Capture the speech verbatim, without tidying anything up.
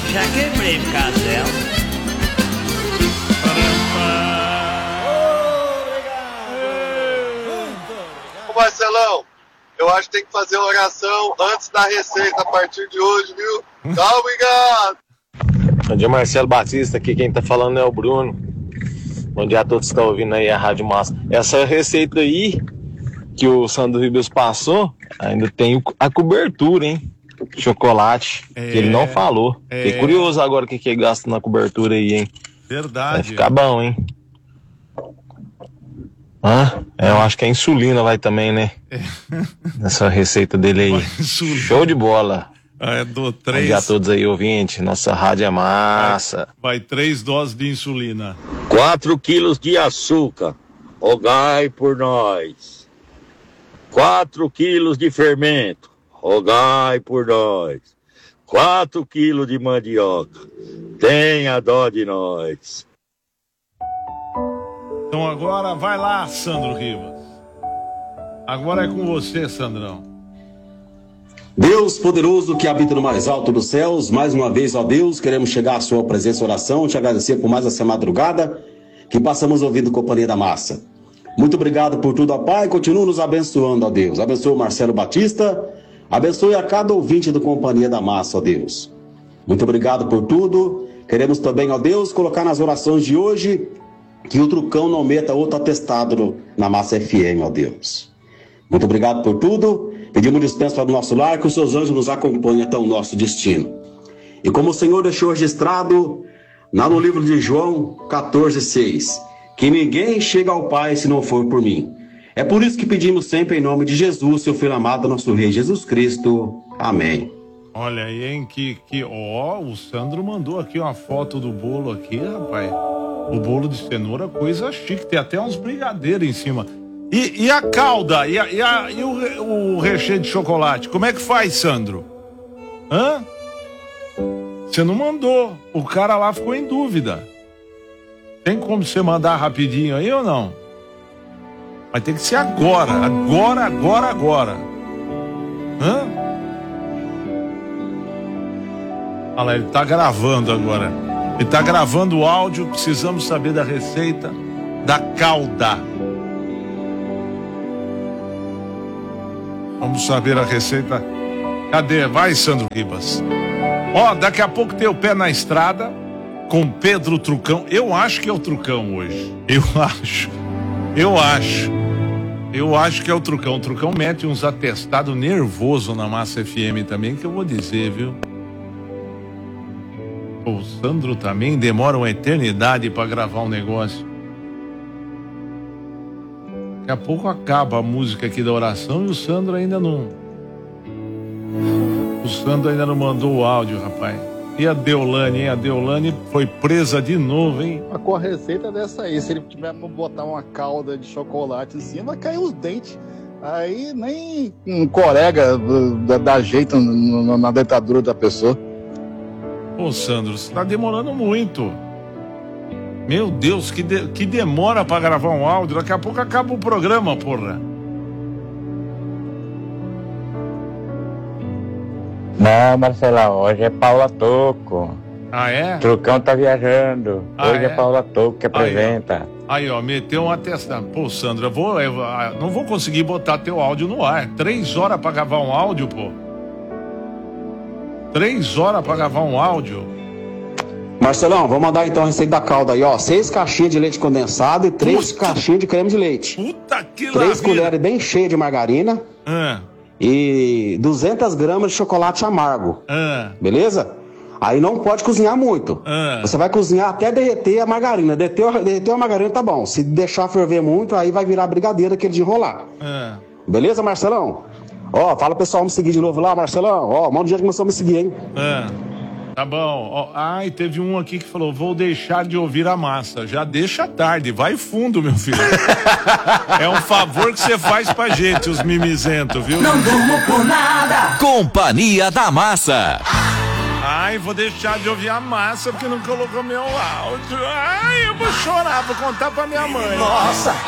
Já quebrei por causa dela. Ô Marcelão, eu acho que tem que fazer oração antes da receita a partir de hoje, viu? Tá, obrigado! Bom dia, Marcelo Batista, aqui quem tá falando é o Bruno. Bom dia a todos que estão ouvindo aí a Rádio Massa. Essa receita aí que o Sandro Ribas passou, ainda tem a cobertura, hein? Chocolate, é, que ele não falou. É... Fiquei curioso agora o que que ele gasta na cobertura aí, hein? Verdade. Vai ficar bom, hein? Hã? É, eu acho que a insulina vai também, né? É. Nessa receita dele aí. Show de bola. Ah, é do três... Bom dia a todos aí, ouvinte. Nossa rádio é massa. Vai, vai três doses de insulina. Quatro quilos de açúcar. Rogai por nós. Quatro quilos de fermento. Rogai por nós. Quatro quilos de mandioca. Tenha dó de nós. Então agora vai lá, Sandro Ribas. Agora é com você, Sandrão. Deus poderoso que habita no mais alto dos céus, mais uma vez, ó Deus, queremos chegar à sua presença e oração, te agradecer por mais essa madrugada que passamos ouvindo Companhia da Massa. Muito obrigado por tudo, ó Pai, continua nos abençoando, ó Deus. Abençoe o Marcelo Batista, abençoe a cada ouvinte do Companhia da Massa, ó Deus. Muito obrigado por tudo. Queremos também, ó Deus, colocar nas orações de hoje que o Trucão não meta outro atestado na Massa F M, ó Deus. Muito obrigado por tudo. Pedimos dispensa para o nosso lar, que os seus anjos nos acompanhem até o nosso destino. E como o Senhor deixou registrado lá no livro de João quatorze, seis, que ninguém chega ao Pai se não for por mim. É por isso que pedimos sempre em nome de Jesus, seu Filho amado, nosso Rei Jesus Cristo. Amém. Olha aí, hein, que, que, ó, o Sandro mandou aqui uma foto do bolo aqui, rapaz. O bolo de cenoura, coisa chique, tem até uns brigadeiros em cima. E, e a calda, e, a, e, a, e o, o recheio de chocolate, como é que faz, Sandro? Hã? Você não mandou, o cara lá ficou em dúvida. Tem como você mandar rapidinho aí ou não? Vai ter que ser agora, agora, agora, agora. Hã? Olha lá, ele tá gravando agora. Ele tá gravando o áudio, precisamos saber da receita da calda. Vamos saber a receita. Cadê? Vai, Sandro Ribas. Ó, daqui a pouco tem o Pé na Estrada com Pedro Trucão. Eu acho que é o Trucão hoje. Eu acho. Eu acho. Eu acho que é o Trucão. O Trucão mete uns atestados nervoso na Massa F M também, que eu vou dizer, viu? O Sandro também demora uma eternidade para gravar um negócio. Daqui a pouco acaba a música aqui da oração e o Sandro ainda não... O Sandro ainda não mandou o áudio, rapaz. E a Deolane, hein? A Deolane foi presa de novo, hein? Com a receita dessa aí, se ele tiver pra botar uma calda de chocolate em cima, vai cair os dentes. Aí nem um colega dá, dá jeito na, na dentadura da pessoa. Ô, Sandro, você tá demorando muito. Meu Deus, que, de, que demora pra gravar um áudio. Daqui a pouco acaba o programa, porra. Não, Marcelão, hoje é Paula Toco. Ah, é? Trucão tá viajando. Ah, hoje é? é Paula Toco que apresenta. Aí, ó, aí, ó meteu um atestado. Pô, Sandra, eu vou, eu não vou conseguir botar teu áudio no ar. Três horas pra gravar um áudio, pô. Três horas pra gravar um áudio. Marcelão, vou mandar então a receita da calda aí, ó. Seis caixinhas de leite condensado e três Puta. caixinhas de creme de leite. Puta que Três colheres bem cheias de margarina. Ah. E duzentas gramas de chocolate amargo. Ah. Beleza? Aí não pode cozinhar muito. Ah. Você vai cozinhar até derreter a margarina. Derreteu, derreteu a margarina, tá bom. Se deixar ferver muito, aí vai virar brigadeiro aquele de enrolar. Ah. Beleza, Marcelão? Ó, fala pro pessoal me seguir de novo lá, Marcelão. Ó, manda o dia que começou a me seguir, hein? Ah. Tá bom. Ó, ai, teve um aqui que falou, vou deixar de ouvir a massa. Já deixa tarde, vai fundo, meu filho. É um favor que você faz pra gente, os mimizentos, viu? Não durmo por nada. Companhia da Massa. Ai, vou deixar de ouvir a massa porque não colocou meu áudio. Ai, eu vou chorar, vou contar pra minha mãe. Nossa,